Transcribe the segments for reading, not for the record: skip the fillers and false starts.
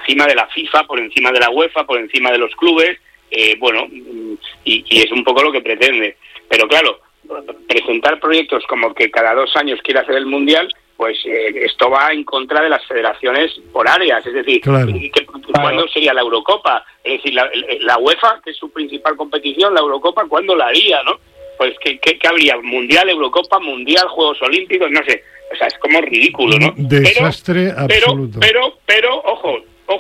encima de la FIFA, por encima de la UEFA, por encima de los clubes, y es un poco lo que pretende. Pero claro, presentar proyectos como que cada 2 años quiere hacer el Mundial, pues esto va en contra de las federaciones por áreas, es decir, claro. ¿Cuándo sería la Eurocopa? Es decir, la UEFA, que es su principal competición, la Eurocopa, ¿cuándo la haría, no? Pues ¿qué habría? Mundial, Eurocopa, Mundial, Juegos Olímpicos, no sé, o sea, es como ridículo, ¿no? Desastre absoluto. Pero ojo,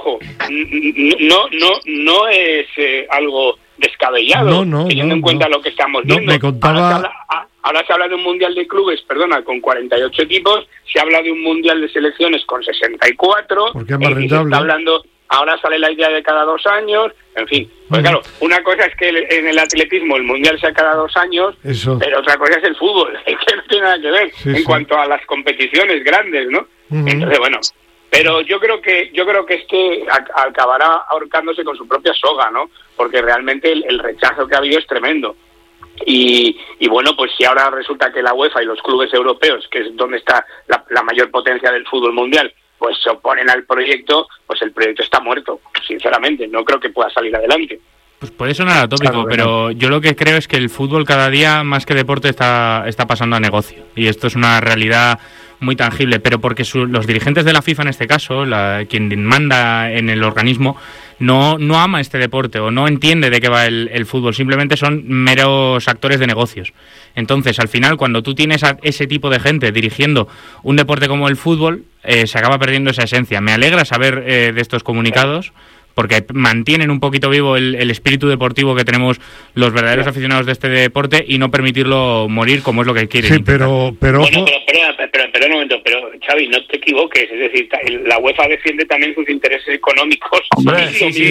no es algo descabellado, teniendo en cuenta lo que estamos viendo. Me contaba... Ahora se habla de un mundial de clubes, con 48 equipos, se habla de un mundial de selecciones con 64, porque es más rentable. Ahora sale la idea de cada 2 años, en fin. Pues claro, una cosa es que en el atletismo el mundial sea cada 2 años, pero otra cosa es el fútbol, que no tiene nada que ver cuanto a las competiciones grandes, ¿no? Entonces, bueno, pero yo creo que acabará ahorcándose con su propia soga, ¿no? Porque realmente el rechazo que ha habido es tremendo. Y bueno, pues si ahora resulta que la UEFA y los clubes europeos, que es donde está la mayor potencia del fútbol mundial, pues se oponen al proyecto, pues el proyecto está muerto, sinceramente, no creo que pueda salir adelante. Pues puede sonar atópico, pero yo lo que creo es que el fútbol cada día, más que deporte, está pasando a negocio, y esto es una realidad muy tangible, pero porque los dirigentes de la FIFA en este caso, quien manda en el organismo, no ama este deporte o no entiende de qué va el fútbol, simplemente son meros actores de negocios. Entonces, al final, cuando tú tienes a ese tipo de gente dirigiendo un deporte como el fútbol, se acaba perdiendo esa esencia. Me alegra saber de estos comunicados, porque mantienen un poquito vivo el espíritu deportivo que tenemos los verdaderos aficionados de este deporte y no permitirlo morir como es lo que quieren. Sí, pero bueno, pero un momento, pero Xavi, no te equivoques, es decir, la UEFA defiende también sus intereses económicos. Hombre,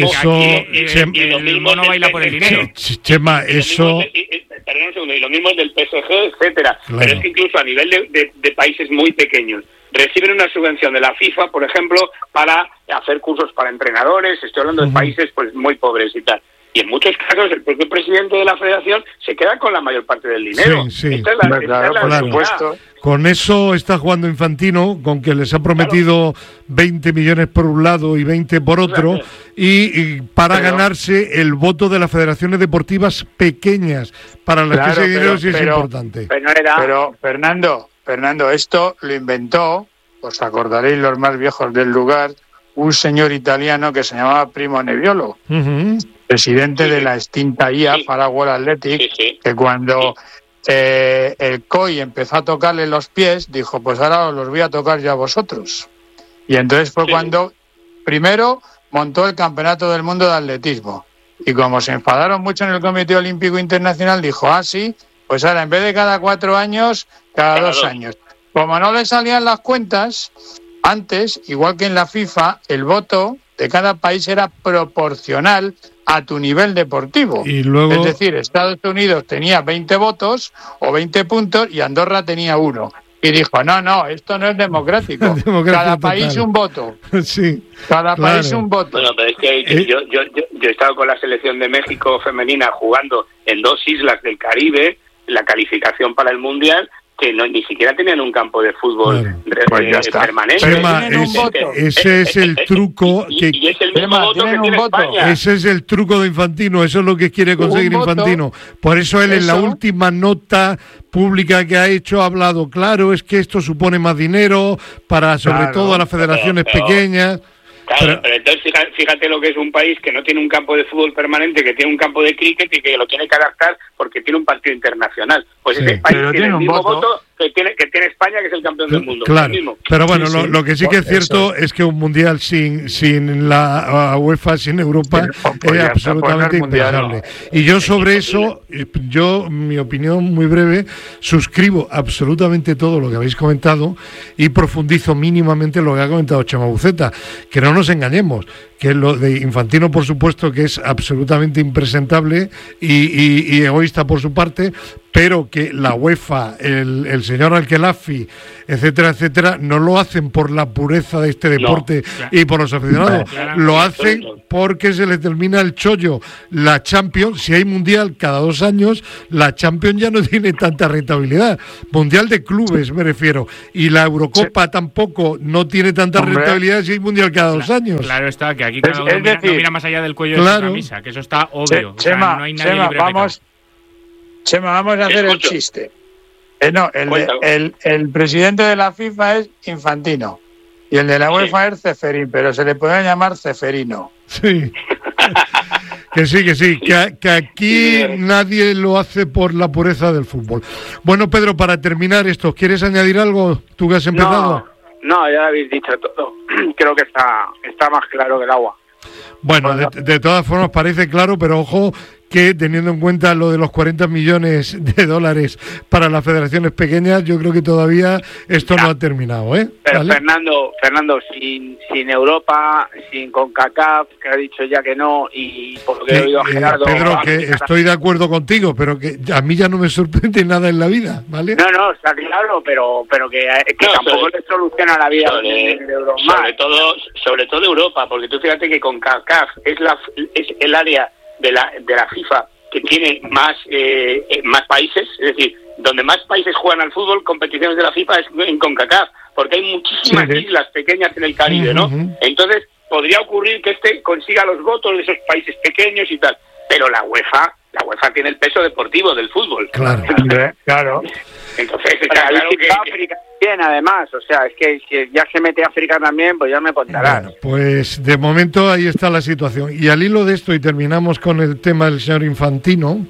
el mono baila por el dinero. Chema, eso... Perdón un segundo, y lo mismo es del PSG, etcétera. Claro. Pero es que incluso a nivel de países muy pequeños, reciben una subvención de la FIFA, por ejemplo, para hacer cursos para entrenadores. Estoy hablando de países pues muy pobres y tal. Y en muchos casos el propio presidente de la federación se queda con la mayor parte del dinero. Sí. Esta es la supuesto. Con eso está jugando Infantino, con que les ha prometido 20 millones por un lado y 20 por otro, y para ganarse el voto de las federaciones deportivas pequeñas, para las que ese dinero sí es importante. Pero Fernando, esto lo inventó, os acordaréis los más viejos del lugar, un señor italiano que se llamaba Primo Nebbiolo, presidente de la extinta IA, Fara World Athletic, que cuando el COI empezó a tocarle los pies, dijo, pues ahora os los voy a tocar yo a vosotros. Y entonces fue cuando primero montó el Campeonato del Mundo de Atletismo. Y como se enfadaron mucho en el Comité Olímpico Internacional, dijo, pues ahora en vez de cada 4 años, cada 2 años. Como no le salían las cuentas, antes, igual que en la FIFA, el voto de cada país era proporcional a tu nivel deportivo. Y luego... Es decir, Estados Unidos tenía 20 votos o 20 puntos y Andorra tenía 1. Y dijo, no, esto no es democrático. Cada país un voto. Sí, cada país un voto. Bueno, pero es que yo he estado con la selección de México femenina jugando en 2 islas del Caribe, la calificación para el Mundial, que ni siquiera tenían un campo de fútbol permanente. Chema, ese es el truco. Y es el mismo voto que tiene España. Ese es el truco de Infantino, eso es lo que quiere conseguir Infantino. Por eso él en la última nota pública que ha hecho ha hablado, claro, es que esto supone más dinero para sobre todo a las federaciones pequeñas. Claro, pero entonces fíjate lo que es un país que no tiene un campo de fútbol permanente, que tiene un campo de cricket y que lo tiene que adaptar porque tiene un partido internacional. Pues ese país tiene el mismo voto que tiene España, que es el campeón del mundo. Claro, pero bueno, lo que sí que es cierto es que un mundial sin la UEFA, sin Europa, es absolutamente impensable. Y yo sobre eso, mi opinión muy breve, suscribo absolutamente todo lo que habéis comentado y profundizo mínimamente lo que ha comentado Chema Buceta, que no nos engañemos, que lo de Infantino, por supuesto, que es absolutamente impresentable y egoísta por su parte, pero que la UEFA, el señor Al-Khelafi, etcétera, etcétera, no lo hacen por la pureza de este deporte y por los aficionados, lo hacen porque se les termina el chollo. La Champions, si hay mundial cada 2 años, la Champions ya no tiene tanta rentabilidad. Mundial de clubes me refiero, y la Eurocopa tampoco no tiene tanta rentabilidad si hay mundial cada 2 años. Claro está, que aquí cada uno no mira más allá del cuello de su camisa, que eso está obvio. Chema, no hay nadie libre de pecado. Chema, vamos a hacer el chiste. El presidente de la FIFA es Infantino y el de la UEFA es Ceferín, pero se le puede llamar Ceferino. Sí. Que sí, que aquí nadie lo hace por la pureza del fútbol. Bueno, Pedro, para terminar esto, ¿quieres añadir algo? ¿Tú que has empezado? No, ya habéis dicho todo. Creo que está más claro que el agua. Bueno, de todas formas parece claro, pero ojo que teniendo en cuenta lo de los 40 millones de dólares para las federaciones pequeñas, yo creo que todavía esto no ha terminado, ¿eh? Pero ¿vale? Fernando, sin Europa, sin CONCACAF, que ha dicho ya que no, y por lo que he oído a Gerardo... Pedro, que estoy de acuerdo contigo, pero que a mí ya no me sorprende nada en la vida, ¿vale? No, está claro, pero que tampoco le soluciona la vida de Europa. Sobre todo Europa, porque tú fíjate que CONCACAF es el área de la FIFA que tiene más países, es decir, donde más países juegan al fútbol, competiciones de la FIFA es en CONCACAF, porque hay muchísimas islas pequeñas en el Caribe, ¿no? Entonces podría ocurrir que consiga los votos de esos países pequeños y tal, pero la UEFA tiene el peso deportivo del fútbol. Claro. Entonces está claro que África bien, además, o sea, es que si ya se mete África también, pues ya me contarás. Bueno, pues de momento ahí está la situación. Y al hilo de esto, y terminamos con el tema del señor Infantino,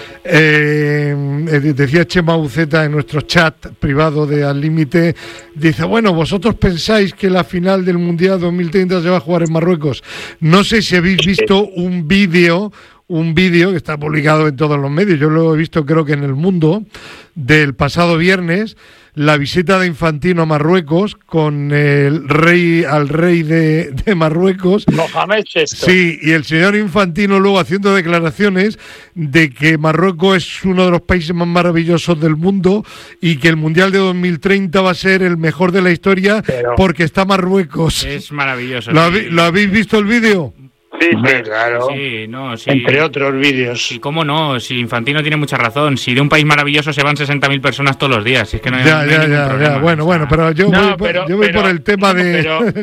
decía Chema Uceta en nuestro chat privado de Al Límite, dice, bueno, vosotros pensáis que la final del Mundial 2030 se va a jugar en Marruecos. No sé si habéis visto un vídeo que está publicado en todos los medios, yo lo he visto creo que en El Mundo, del pasado viernes, la visita de Infantino a Marruecos con al rey de Marruecos. Mohamed VI. Sí, y el señor Infantino luego haciendo declaraciones de que Marruecos es uno de los países más maravillosos del mundo y que el Mundial de 2030 va a ser el mejor de la historia porque está Marruecos. Es maravilloso. ¿Lo habéis visto el vídeo? Sí, claro. Sí, entre otros vídeos. Y cómo no, si Infantino tiene mucha razón. Si de un país maravilloso se van 60.000 personas todos los días. Si es que no hay ningún problema. Bueno, pero yo voy por el tema de...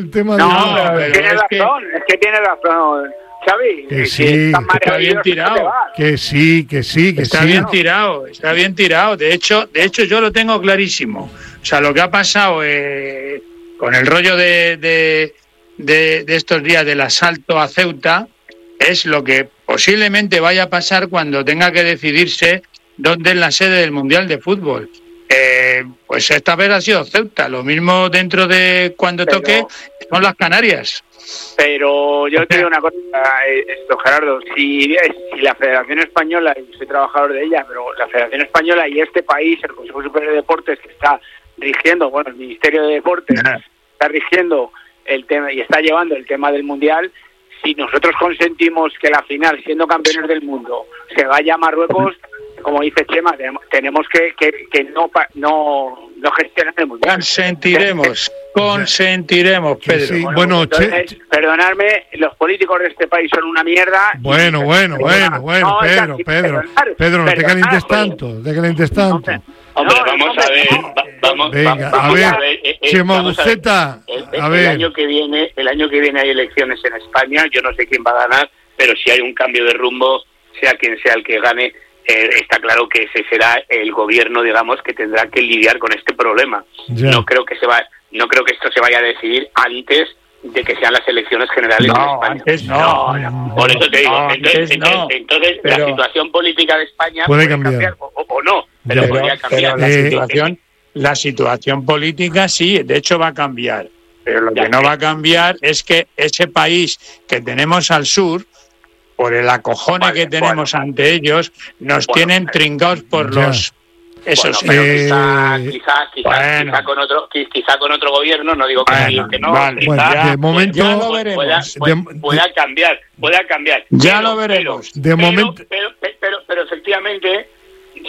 Es que tiene razón, Xavi. Que sí, está bien tirado. Que sí. Está bien tirado. De hecho, yo lo tengo clarísimo. O sea, lo que ha pasado con el rollo de estos días del asalto a Ceuta es lo que posiblemente vaya a pasar cuando tenga que decidirse dónde es la sede del Mundial de Fútbol. Pues esta vez ha sido Ceuta, lo mismo dentro de cuando toque son las Canarias. Pero yo te digo una cosa, Gerardo, si la Federación Española, y soy trabajador de ella, pero la Federación Española y este país, el Consejo Superior de Deportes, que está rigiendo, el Ministerio de Deportes, está rigiendo el tema y está llevando el tema del Mundial, si nosotros consentimos que la final, siendo campeones del mundo, se vaya a Marruecos, como dice Chema, tenemos que no gestionar el Mundial. Consentiremos, Pedro. Sí, perdonadme, los políticos de este país son una mierda. Bueno, Pedro, no te calientes tanto, Hombre, vamos a ver. A ver, Chema Buceta, el año que viene hay elecciones en España, yo no sé quién va a ganar, pero si hay un cambio de rumbo, sea quien sea el que gane, está claro que ese será el gobierno, digamos, que tendrá que lidiar con este problema. No creo que esto se vaya a decidir antes de que sean las elecciones generales en España. Antes no. Por eso te digo, entonces pero la situación política de España puede cambiar o no, pero podría cambiar. La situación política sí, de hecho va a cambiar. Pero lo que no va a cambiar es que ese país que tenemos al sur, por el acojone que tenemos ante ellos, nos tienen trincados por los... Eso sí. Quizá con otro gobierno, no digo que no. Vale, de momento ya lo veremos. Pueda cambiar. Ya lo veremos. Pero efectivamente,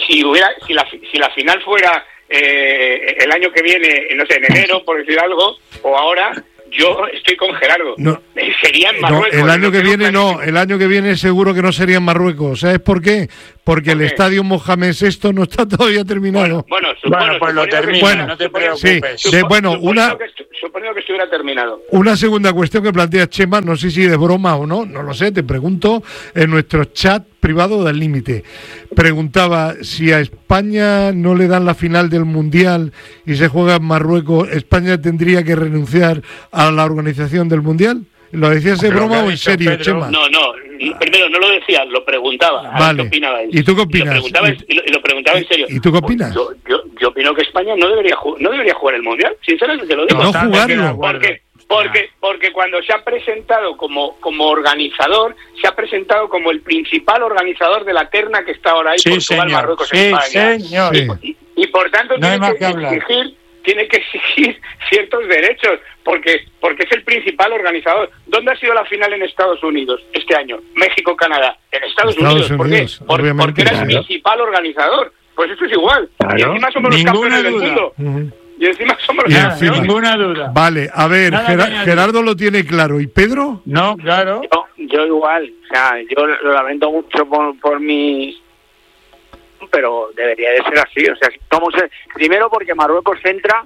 si la final fuera el año que viene, no sé, en enero, por decir algo, o ahora, yo estoy con Gerardo. No, sería en Marruecos. No, el año que viene seguro que no sería en Marruecos. ¿Sabes por qué? Porque el estadio Mohamed VI no está todavía terminado. Bueno, pues lo termina, no te preocupes. Suponiendo que estuviera terminado. Una segunda cuestión que plantea Chema, no sé si de broma o no lo sé, te pregunto en nuestro chat privado del límite. Preguntaba si a España no le dan la final del Mundial y se juega en Marruecos, ¿España tendría que renunciar a la organización del Mundial? ¿Lo decías de broma o en serio, Pedro? Chema? No, primero no lo decía, lo preguntaba. Vale. ¿Qué opinaba él? ¿Y tú qué opinas? Y lo preguntaba en serio. ¿Y tú qué opinas? Yo opino que España no debería jugar el Mundial, sinceramente lo digo. No jugarlo. Porque cuando se ha presentado como organizador, se ha presentado como el principal organizador de la terna que está ahora ahí, Portugal, Marruecos, España. Señor. Y por tanto tiene que exigir ciertos derechos, porque es el principal organizador. ¿Dónde ha sido la final en Estados Unidos este año? México-Canadá. En Estados Unidos. ¿Por qué? Porque era el principal organizador. Pues esto es igual. Claro. Y encima somos los campeones del mundo. Y encima somos los campeones. Ninguna duda. Vale, a ver, Gerardo lo tiene claro. ¿Y Pedro? No, claro. Yo igual. O sea, yo lo lamento mucho por mi... pero debería de ser así. O sea, primero porque Marruecos entra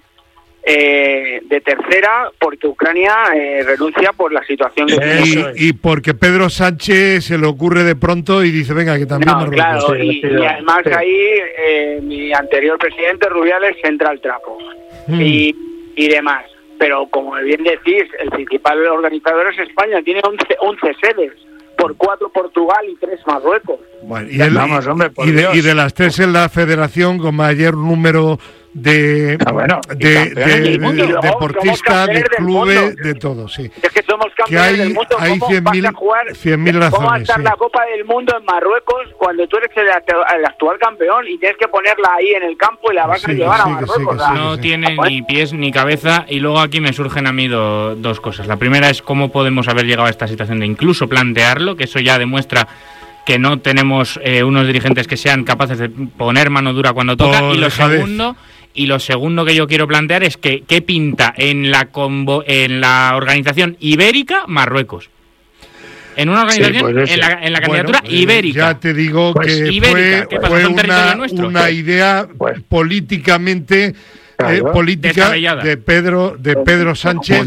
de tercera, porque Ucrania renuncia por la situación que y porque Pedro Sánchez se le ocurre de pronto y dice, venga, que también Marruecos. Claro, y además ahí mi anterior presidente Rubiales entra al trapo y demás. Pero como bien decís, el principal organizador es España, tiene 11 sedes. Por 4 Portugal y 3 Marruecos. Bueno, y de las 3 en la federación con mayor número de deportistas, de clubes, de todo, sí. Es que somos campeones del mundo. Hay 100.000 razones. ¿Cómo va a estar la Copa del Mundo en Marruecos cuando tú eres el actual campeón y tienes que ponerla ahí en el campo y la vas a llevar a Marruecos? No tiene ni pies ni cabeza. Y luego aquí me surgen a mí dos cosas. La primera es cómo podemos haber llegado a esta situación de incluso plantearlo, que eso ya demuestra que no tenemos unos dirigentes que sean capaces de poner mano dura cuando toca. Y lo segundo que yo quiero plantear es que ¿qué pinta en la organización ibérica Marruecos? En una organización, en la candidatura ibérica. Ya te digo que ibérica. fue una idea políticamente... política de Pedro Sánchez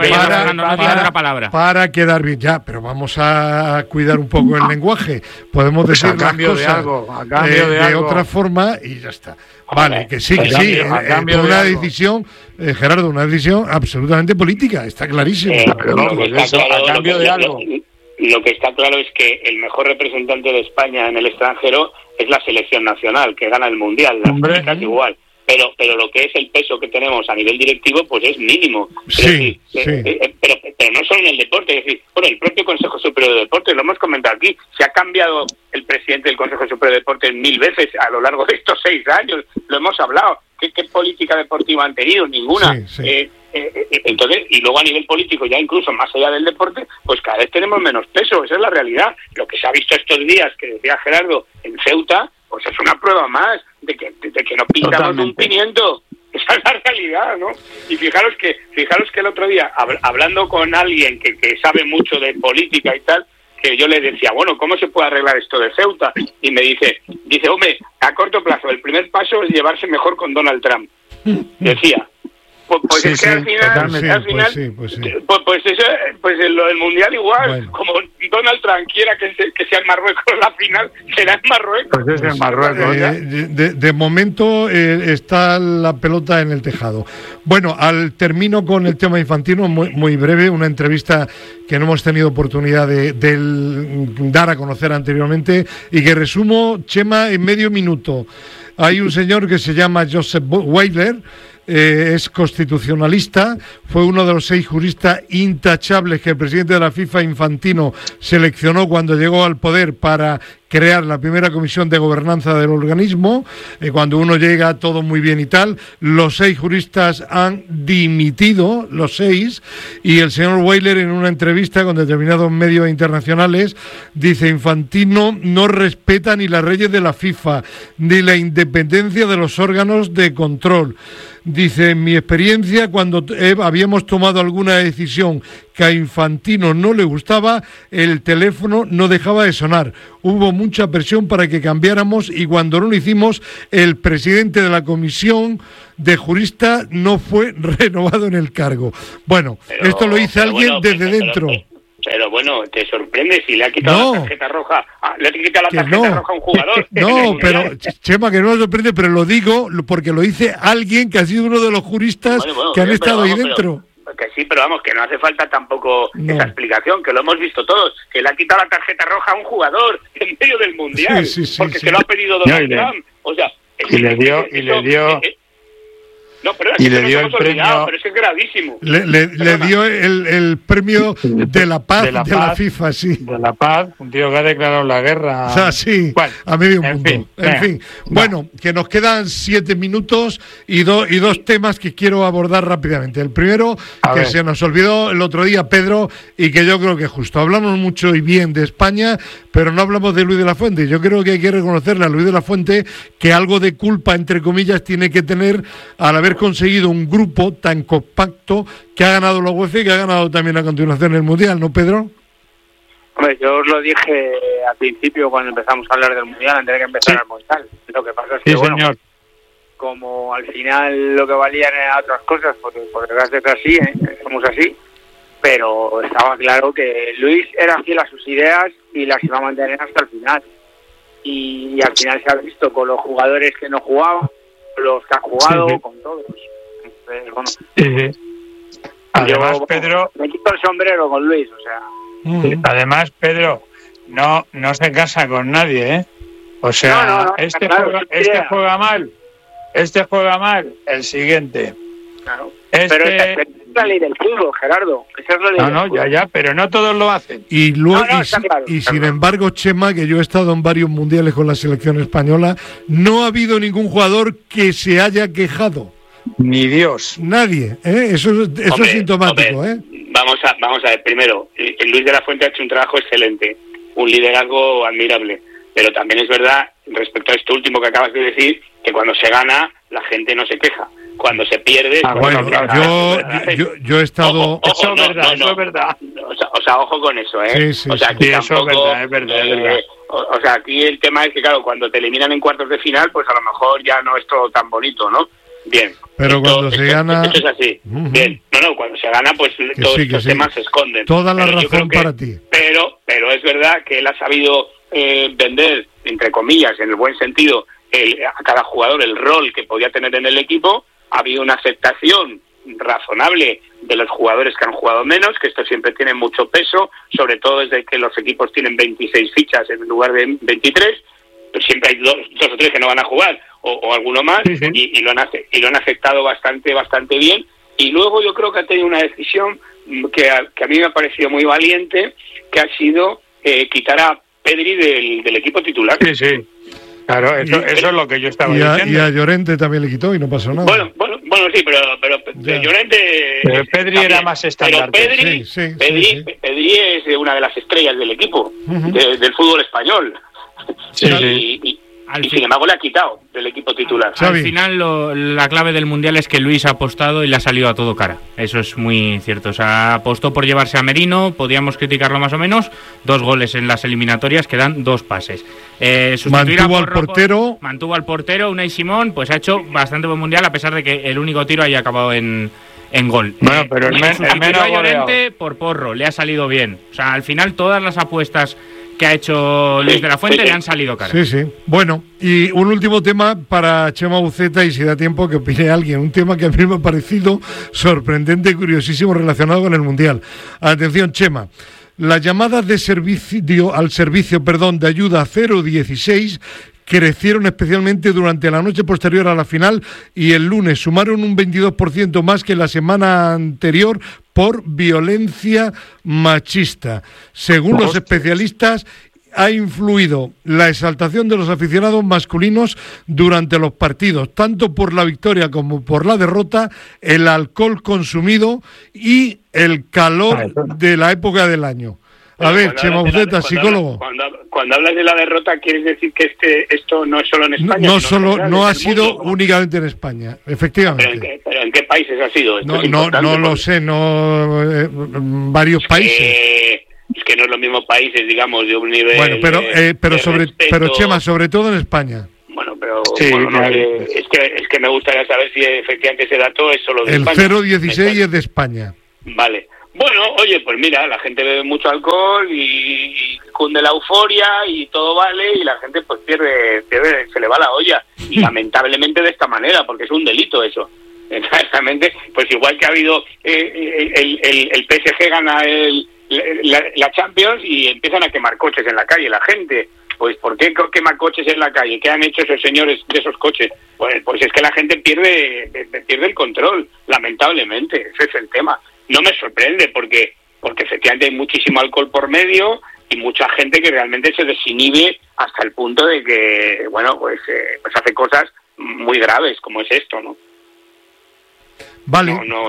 para quedar bien. Ya, pero vamos a cuidar un poco el lenguaje. Podemos decir a cambio las cosas de otra forma y ya está. Vale, que sí, una decisión, Gerardo, una decisión absolutamente política, está clarísimo. A cambio de algo. Lo que está claro es que el mejor representante de España en el extranjero es la selección nacional, que gana el Mundial, casi igual. Pero lo que es el peso que tenemos a nivel directivo, pues es mínimo. Pero no solo en el deporte, es decir, el propio Consejo Superior de Deportes, lo hemos comentado aquí, se ha cambiado el presidente del Consejo Superior de Deportes 1000 veces a lo largo de estos 6 años, lo hemos hablado. ¿Qué política deportiva han tenido? Ninguna. Entonces, y luego a nivel político, ya incluso más allá del deporte, pues cada vez tenemos menos peso, esa es la realidad. Lo que se ha visto estos días, que decía Gerardo, en Ceuta, pues es una prueba más de que no pintamos un pimiento. Esa es la realidad, ¿no? Y fijaros que el otro día, hablando con alguien que sabe mucho de política y tal, que yo le decía, bueno, ¿cómo se puede arreglar esto de Ceuta? Y me dice, hombre, a corto plazo, el primer paso es llevarse mejor con Donald Trump. Decía. Pues es que al final, el Mundial igual, bueno. Como Donald Trump quiera que sea en Marruecos la final, será en Marruecos. Pues es en Marruecos. De momento está la pelota en el tejado. Bueno, termino con el tema infantino, muy breve, una entrevista que no hemos tenido oportunidad de dar a conocer anteriormente y que resumo, Chema, en medio minuto. Hay un señor que se llama Joseph Weiler, es constitucionalista, fue uno de los 6 juristas intachables que el presidente de la FIFA, Infantino, seleccionó cuando llegó al poder para crear la primera comisión de gobernanza del organismo. Cuando uno llega, todo muy bien y tal. Los 6 juristas han dimitido, los 6, y el señor Weiler, en una entrevista con determinados medios internacionales, dice: Infantino no respeta ni las leyes de la FIFA, ni la independencia de los órganos de control. Dice: en mi experiencia, cuando habíamos tomado alguna decisión que a Infantino no le gustaba, el teléfono no dejaba de sonar. Hubo mucha presión para que cambiáramos, y cuando no lo hicimos, el presidente de la comisión de juristas no fue renovado en el cargo. Bueno, esto lo dice alguien desde dentro. Pero bueno, te sorprende si le ha quitado la tarjeta roja. Le ha quitado la tarjeta roja a un jugador. No, pero Chema, que no me sorprende, pero lo digo porque lo dice alguien que ha sido uno de los juristas que han estado ahí dentro. Que sí, pero vamos, que no hace falta tampoco esa explicación, que lo hemos visto todos, que le ha quitado la tarjeta roja a un jugador en medio del Mundial, porque se lo ha pedido Donald Trump. O sea, y le dio No, pero y le dio el premio, pero es que es gravísimo. Le dio el premio de la paz de la FIFA, sí. De la paz, un tío que ha declarado la guerra. O sea, sí, bueno, a medio mundo. En fin. Bueno, que nos quedan 7 minutos y dos temas que quiero abordar rápidamente. El primero, que se nos olvidó el otro día, Pedro, y que yo creo que justo. Hablamos mucho y bien de España, pero no hablamos de Luis de la Fuente. Yo creo que hay que reconocerle a Luis de la Fuente que algo de culpa, entre comillas, tiene que tener al haber conseguido un grupo tan compacto que ha ganado la UEFA y que ha ganado también a continuación el Mundial, ¿no, Pedro? Hombre, yo os lo dije al principio cuando empezamos a hablar del Mundial, antes de que empezara el Mundial. Lo que pasa es que, bueno, como al final lo que valían eran otras cosas, porque es así, somos así, pero estaba claro que Luis era fiel a sus ideas y las iba a mantener hasta el final. Y al final se ha visto con los jugadores que no jugaban, los que han jugado, con todos. Entonces, bueno, además, Pedro, me quito el sombrero con Luis, o sea. Además, Pedro, no se casa con nadie, ¿eh? O sea, este juega mal, el siguiente. Claro. Pero esa es la ley del fútbol, Gerardo. Esa es la ley del fútbol. Ya, pero no todos lo hacen. Y luego, sin embargo, Chema, que yo he estado en varios mundiales con la selección española, no ha habido ningún jugador que se haya quejado. Ni Dios. Nadie, ¿eh? Eso es sintomático, ¿eh? Vamos a ver, primero, Luis de la Fuente ha hecho un trabajo excelente, un liderazgo admirable, pero también es verdad, respecto a esto último que acabas de decir, que cuando se gana, la gente no se queja. Cuando se pierde... yo he estado... Eso es verdad. O sea, ojo con eso, ¿eh? Sí, o sea, aquí tampoco, es verdad. O sea, aquí el tema es que, claro, cuando te eliminan en cuartos de final, pues a lo mejor ya no es todo tan bonito, ¿no? Bien. Pero cuando se gana... Esto es así. Bien. No, cuando se gana, pues todos estos temas se esconden. Toda la razón para ti. Pero es verdad que él ha sabido vender, entre comillas, en el buen sentido, a cada jugador el rol que podía tener en el equipo. Ha habido una aceptación razonable de los jugadores que han jugado menos, que esto siempre tiene mucho peso, sobre todo desde que los equipos tienen 26 fichas en lugar de 23, pues siempre hay dos o tres que no van a jugar, o alguno más, y lo han aceptado bastante bien. Y luego yo creo que ha tenido una decisión que a mí me ha parecido muy valiente, que ha sido quitar a Pedri del equipo titular. Sí. Claro, eso es lo que yo estaba diciendo. Y a Llorente también le quitó y no pasó nada. Bueno, sí, pero Llorente... Pero Pedri era más estándar. Pero Pedri es una de las estrellas del equipo, del fútbol español. Y sin embargo le ha quitado del equipo titular. Al final la clave del Mundial es que Luis ha apostado y le ha salido a todo cara. Eso es muy cierto. O sea, apostó por llevarse a Merino, podíamos criticarlo más o menos, 2 goles en las eliminatorias que dan 2 pases. Mantuvo al portero, Unai Simón, pues ha hecho bastante buen Mundial a pesar de que el único tiro haya acabado en gol. Bueno, pero el menos Llorente por Porro, le ha salido bien. O sea, al final todas las apuestas que ha hecho Luis de la Fuente le han salido caras. Sí. Bueno, y un último tema para Chema Buceta, y si da tiempo que opine alguien, un tema que a mí me ha parecido sorprendente y curiosísimo relacionado con el Mundial. Atención, Chema. Las llamadas de al servicio de ayuda 016 crecieron especialmente durante la noche posterior a la final y el lunes sumaron un 22% más que la semana anterior por violencia machista. Según los especialistas, ha influido la exaltación de los aficionados masculinos durante los partidos, tanto por la victoria como por la derrota, el alcohol consumido y el calor de la época del año? A ver, Chema Buceta, psicólogo. Cuando hablas de la derrota, ¿quieres decir que esto no es solo en España? No ha sido únicamente en España, efectivamente. ¿Pero en qué países ha sido? No lo sé, varios países. Es que no es los mismos países, digamos, de un nivel. Bueno, pero Chema, sobre todo en España. Bueno, pero sí, no sé, es que me gustaría saber si efectivamente ese dato es solo de España. El 0,16 es de España. Vale. Bueno, oye, pues mira, la gente bebe mucho alcohol y cunde la euforia y todo vale, y la gente pues pierde, se le va la olla, y lamentablemente de esta manera, porque es un delito eso. Exactamente, pues igual que ha habido el PSG gana la Champions y empiezan a quemar coches en la calle la gente. Pues ¿por qué quema coches en la calle? ¿Qué han hecho esos señores de esos coches? Pues es que la gente pierde el control, lamentablemente, ese es el tema. No me sorprende porque efectivamente hay muchísimo alcohol por medio y mucha gente que realmente se desinhibe hasta el punto de que, bueno, pues hace cosas muy graves como es esto, ¿no? Vale.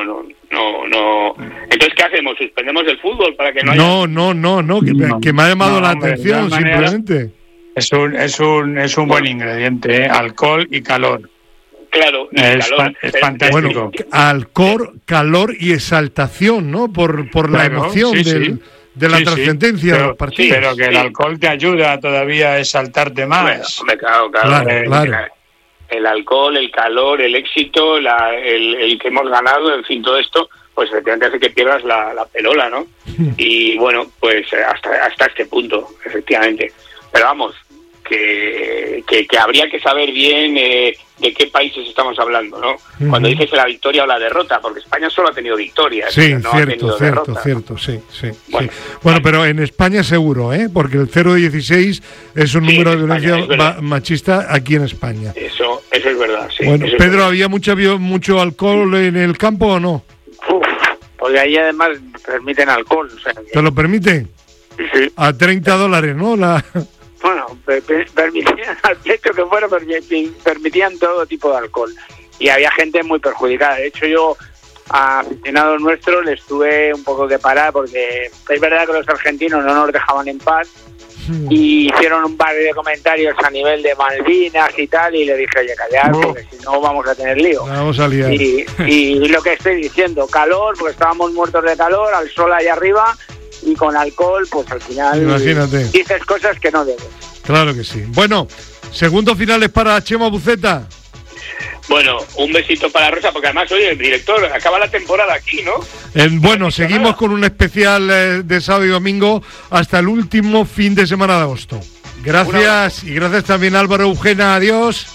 No. Entonces, ¿qué hacemos? ¿Suspendemos el fútbol para que no haya...? No, que me ha llamado la atención, simplemente. Es un buen ingrediente, ¿eh? Alcohol y calor. Claro, es fantástico. Bueno, alcohol, calor y exaltación, ¿no? Por la emoción de la trascendencia de los partidos. Pero que el alcohol te ayuda todavía a exaltarte más. Bueno, claro. El alcohol, el calor, el éxito, el que hemos ganado, en fin, todo esto, pues efectivamente hace que pierdas la perola, ¿no? Y bueno, pues hasta este punto, efectivamente. Pero vamos, que habría que saber bien de qué países estamos hablando, ¿no? Cuando dices la victoria o la derrota, porque España solo ha tenido victorias. Sí, no cierto, sí. Bueno, pero en España seguro, porque el 0,16 es un número de violencia machista aquí en España. Eso es verdad, sí. Bueno, Pedro, ¿había mucho alcohol en el campo o no? Porque ahí además permiten alcohol. O sea, ¿Te lo permiten? Sí. A $30, ¿no? Bueno, permitían al precio que fuera, permitían todo tipo de alcohol. Y había gente muy perjudicada. De hecho, yo a aficionados nuestros les tuve un poco que parar, porque es verdad que los argentinos no nos dejaban en paz y hicieron un par de comentarios a nivel de Malvinas y tal, y le dije, oye, callar, porque si no vamos a tener lío. Vamos a liar. Y lo que estoy diciendo, calor, porque estábamos muertos de calor, al sol ahí arriba, y con alcohol, pues al final imagínate, dices cosas que no debes. Claro que sí. Bueno, segundo final es para Chema Buceta. Bueno, un besito para Rosa, porque además, oye, el director, acaba la temporada aquí, ¿no? Bueno, seguimos con un especial de sábado y domingo hasta el último fin de semana de agosto. Gracias, y gracias también Álvaro Eugena, adiós.